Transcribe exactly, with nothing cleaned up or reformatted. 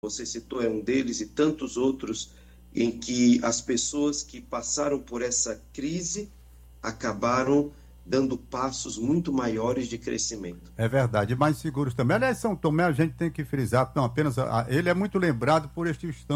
você citou é um deles, e tantos outros, em que as pessoas que passaram por essa crise acabaram dando passos muito maiores de crescimento. É verdade, e mais seguros também. Aliás, São Tomé, a gente tem que frisar, não apenas, a, ele é muito lembrado por este